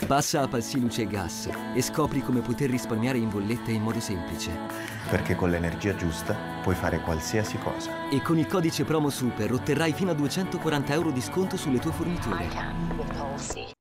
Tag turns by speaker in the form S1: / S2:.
S1: Abbassa Apalsi Luce e Gas e scopri come poter risparmiare in bolletta in modo semplice.
S2: Perché con l'energia giusta puoi fare qualsiasi cosa.
S1: E con il codice promo SUPER otterrai fino a 240 € di sconto sulle tue forniture.